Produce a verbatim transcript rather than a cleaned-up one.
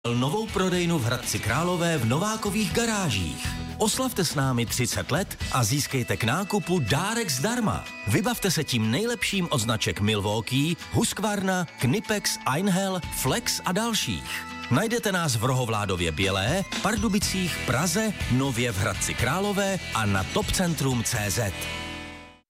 Novou prodejnu v Hradci Králové v Novákových garážích. Oslavte s námi třicet let a získejte k nákupu dárek zdarma. Vybavte se tím nejlepším od značek Milwaukee, Husqvarna, Knipex, Einhell, Flex a dalších. Najdete nás v Rohovládově Bělé, Pardubicích, Praze, nově v Hradci Králové a na topcentrum tečka cé zet.